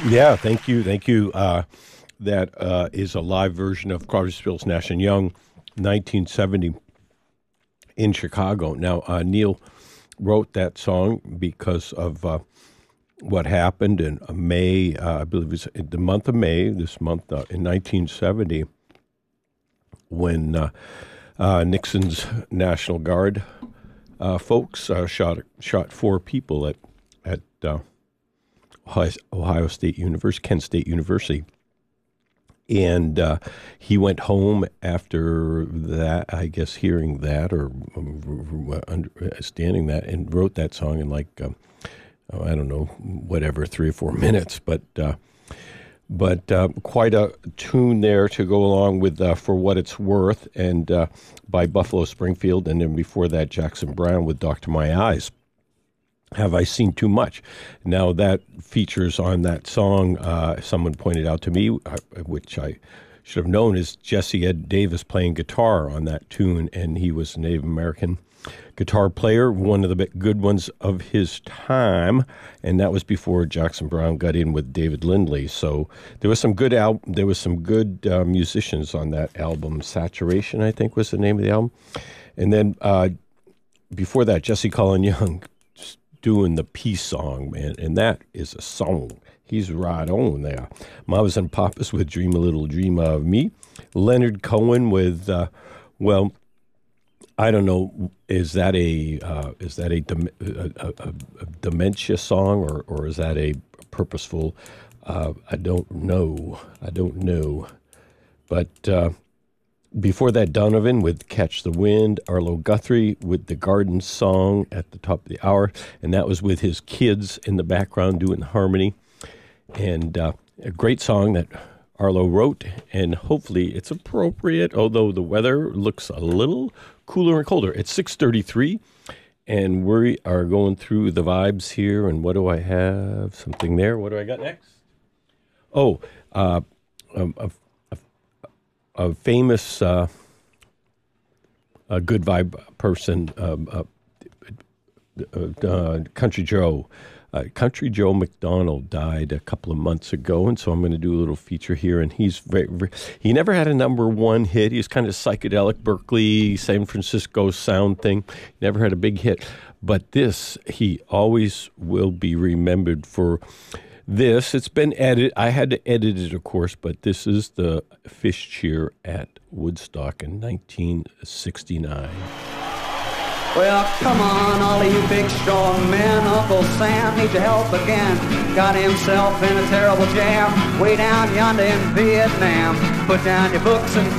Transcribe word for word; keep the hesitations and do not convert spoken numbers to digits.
Yeah, thank you, thank you. Uh, that uh, is a live version of Crosby, Stills, Nash and Young, nineteen seventy in Chicago. Now, uh, Neil wrote that song because of uh, what happened in uh, May, uh, I believe it was in the month of May, this month uh, in nineteen seventy, when uh, uh, Nixon's National Guard uh, folks uh, shot shot four people at at uh, Ohio State University, Kent State University. And uh, he went home after that, I guess, hearing that or um, understanding that, and wrote that song in like, um, oh, I don't know, whatever, three or four minutes. But uh, but uh, quite a tune there to go along with uh, For What It's Worth, and uh, by Buffalo Springfield. And then before that, Jackson Browne with Doctor My Eyes. Have I Seen Too Much? Now that features on that song, uh, someone pointed out to me, uh, which I should have known, is Jesse Ed Davis playing guitar on that tune, and he was a Native American guitar player, one of the good ones of his time, and that was before Jackson Browne got in with David Lindley. So there was some good al- there was some good uh, musicians on that album. Saturation, I think, was the name of the album, and then uh, before that, Jesse Colin Young doing the peace song, man, and that is a song. He's right on there. Mamas and Papas with Dream a Little Dream of Me. Leonard Cohen with, uh, well, I don't know, is that a uh, is that a, a, a, a dementia song, or, or is that a purposeful? Uh, I don't know. I don't know. But uh, before that, Donovan with Catch the Wind, Arlo Guthrie with the Garden Song at the top of the hour, and that was with his kids in the background doing harmony. And uh, a great song that Arlo wrote, and hopefully it's appropriate, although the weather looks a little cooler and colder. It's six thirty-three, and we are going through the vibes here, and what do I have? Something there. What do I got next? Oh, uh, um, a A famous, uh, a good vibe person, um, uh, uh, uh, Country Joe. Uh, Country Joe McDonald died a couple of months ago, and so I'm going to do a little feature here. And he's very, very, he never had a number one hit. He was kind of psychedelic, Berkeley, San Francisco sound thing. He never had a big hit. But this, he always will be remembered for. This, it's been edited. I had to edit it, of course, but this is the Fish Cheer at Woodstock in nineteen sixty-nine. Well, come on, all of you big strong men. Uncle Sam needs your help again. Got himself in a terrible jam way down yonder in Vietnam. Put down your books and